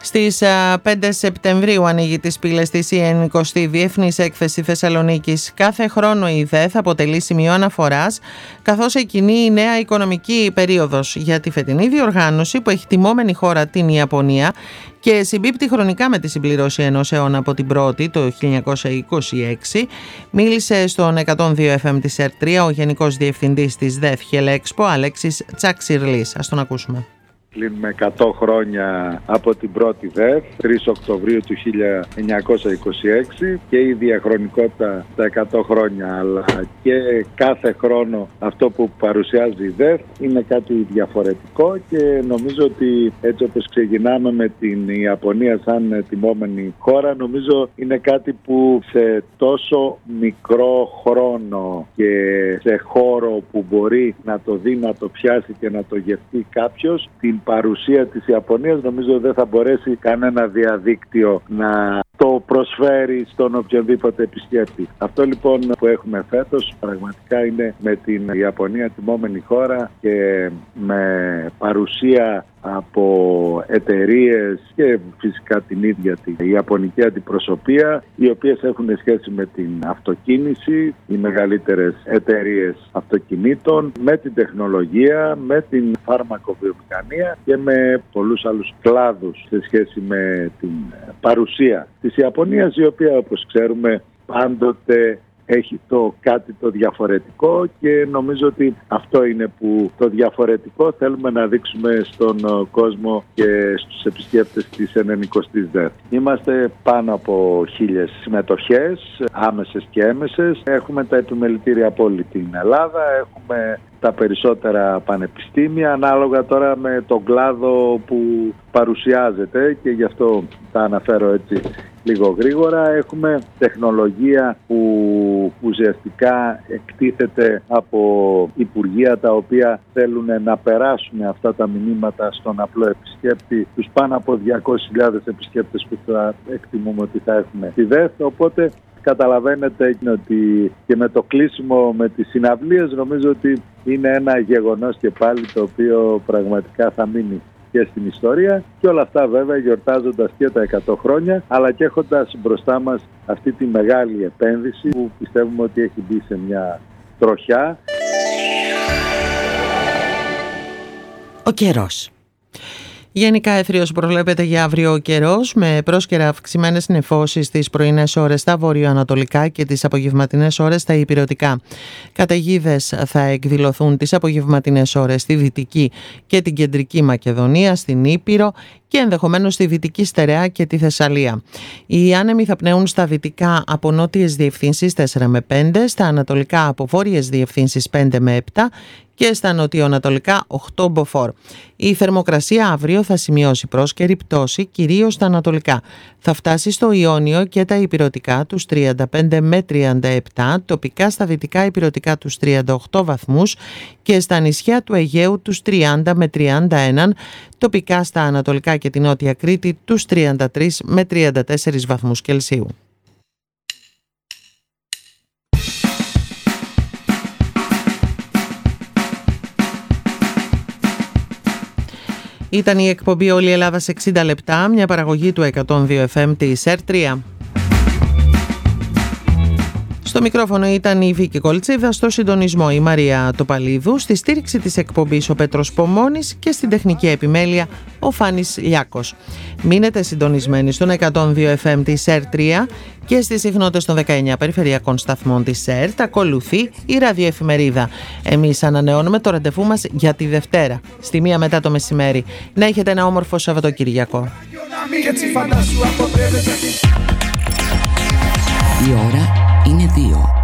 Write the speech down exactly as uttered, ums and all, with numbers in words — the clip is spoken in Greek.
Στις πέντε Σεπτεμβρίου ανοίγει τις πύλες της η ενενηκοστή Διεθνής Έκθεση Θεσσαλονίκης. Κάθε χρόνο η ΔΕΘ αποτελεί σημείο αναφοράς, καθώς εκκινεί η νέα οικονομική περίοδος για τη φετινή διοργάνωση που έχει τιμόμενη χώρα την Ιαπωνία και συμπίπτει χρονικά με τη συμπληρώση ενός αιώνα από την πρώτη, το χίλια εννιακόσια είκοσι έξι. Μίλησε στον εκατόν δύο εφ εμ της ΕΡΤ τρία ο Γενικός Διευθυντής της ΔΕΘ Χελέξπο, Αλέξης Τσαξιρλής. Ας τον ακούσουμε. Κλείνουμε εκατό χρόνια από την πρώτη ΔΕΘ, τρεις Οκτωβρίου του χίλια εννιακόσια είκοσι έξι, και η διαχρονικότητα τα εκατό χρόνια, αλλά και κάθε χρόνο αυτό που παρουσιάζει η ΔΕΘ είναι κάτι διαφορετικό, και νομίζω ότι έτσι όπως ξεκινάμε με την Ιαπωνία σαν τιμόμενη χώρα, νομίζω είναι κάτι που σε τόσο μικρό χρόνο και σε χώρο που μπορεί να το δει, να το πιάσει και να το γευτεί κάποιος, την παρουσία της Ιαπωνίας νομίζω δεν θα μπορέσει κανένα διαδίκτυο να το προσφέρει στον οποιοδήποτε επισκέπτη. Αυτό λοιπόν που έχουμε φέτος πραγματικά είναι με την Ιαπωνία τιμόμενη χώρα και με παρουσία από εταιρείες και φυσικά την ίδια την Ιαπωνική αντιπροσωπεία, οι οποίες έχουν σχέση με την αυτοκίνηση, οι μεγαλύτερες εταιρείες αυτοκινήτων, με την τεχνολογία, με την φάρμακοβιομηχανία και με πολλούς άλλους κλάδους σε σχέση με την παρουσία της Ιαπωνίας, η οποία όπως ξέρουμε πάντοτε έχει το κάτι το διαφορετικό, και νομίζω ότι αυτό είναι που το διαφορετικό θέλουμε να δείξουμε στον κόσμο και στους επισκέπτες της ενενηκοστής ΔΕΘ. Είμαστε πάνω από χίλιες συμμετοχές, άμεσες και έμεσες. Έχουμε τα επιμελητήρια από όλη την Ελλάδα, έχουμε τα περισσότερα πανεπιστήμια, ανάλογα τώρα με τον κλάδο που παρουσιάζεται, και γι' αυτό τα αναφέρω έτσι λίγο γρήγορα. Έχουμε τεχνολογία που ουσιαστικά εκτίθεται από υπουργεία τα οποία θέλουν να περάσουν αυτά τα μηνύματα στον απλό επισκέπτη, τους πάνω από διακόσιες χιλιάδες επισκέπτες που θα εκτιμούμε ότι θα έχουμε στη ΔΕΘ. Οπότε καταλαβαίνετε ότι και με το κλείσιμο με τις συναυλίες νομίζω ότι είναι ένα γεγονός και πάλι το οποίο πραγματικά θα μείνει και στην ιστορία, και όλα αυτά βέβαια γιορτάζοντας και τα εκατό χρόνια, αλλά και έχοντας μπροστά μας αυτή τη μεγάλη επένδυση που πιστεύουμε ότι έχει μπει σε μια τροχιά. Ο καιρός. Γενικά αίθριος προβλέπεται για αύριο ο καιρός, με πρόσκαιρα αυξημένες νεφώσεις τις πρωινές ώρες στα βορειοανατολικά και τις απογευματινές ώρες στα ηπειρωτικά. Καταιγίδες θα εκδηλωθούν τις απογευματινές ώρες στη Δυτική και την Κεντρική Μακεδονία, στην Ήπειρο και ενδεχομένως στη Δυτική Στερεά και τη Θεσσαλία. Οι άνεμοι θα πνέουν στα δυτικά από νότιες διευθύνσεις τέσσερα με πέντε, στα ανατολικά από βόρειες διευθύνσεις πέντε με επτά και στα νοτιοανατολικά οκτώ μποφόρ. Η θερμοκρασία αύριο θα σημειώσει πρόσκαιρη πτώση, κυρίως στα ανατολικά. Θα φτάσει στο Ιόνιο και τα ηπειρωτικά τους τριάντα πέντε με τριάντα επτά, τοπικά στα δυτικά ηπειρωτικά τους τριάντα οκτώ βαθμούς και στα νησιά του Αιγαίου τους τριάντα με τριάντα ένα, τοπικά στα ανατολικά και την νότια Κρήτη τους τριάντα τρεις με τριάντα τέσσερις βαθμούς Κελσίου. Ήταν η εκπομπή «Όλη η Ελλάδα σε εξήντα λεπτά», μια παραγωγή του εκατόν δύο εφ εμ της ΕΡΤ τρία. Στο μικρόφωνο ήταν η Βίκη Κολτσίδα, στο συντονισμό η Μαρία Τοπαλίδου, στη στήριξη της εκπομπής ο Πέτρος Πομώνης και στην τεχνική επιμέλεια ο Φάνης Λιάκος. Μείνετε συντονισμένοι στον εκατόν δύο εφ εμ της ΕΡΤ τρία και στις συχνότητες των δεκαεννιά περιφερειακών σταθμών της ΕΡΤ. Ακολουθεί η ραδιοεφημερίδα. Εμείς ανανεώνουμε το ραντεβού μας για τη Δευτέρα, στη μία μετά το μεσημέρι. Να έχετε ένα όμορφο Σαββατοκύριακο. Η ώρα είναι δύο.